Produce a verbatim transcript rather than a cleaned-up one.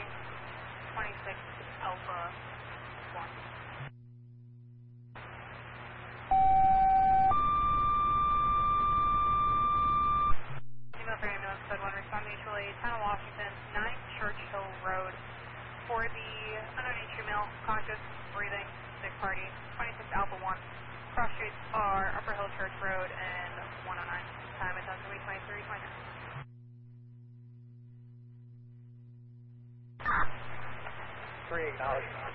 twenty-six Alpha one. Email for ambulance, code one, respond mutually, Town of Washington, nine Churchill Road. For the unknown entry male, conscious, breathing, sick party, twenty-six Alpha one. Cross streets are Upper Hill Church Road and one oh nine. Time is on three twenty-three twenty-nine. Three acknowledged.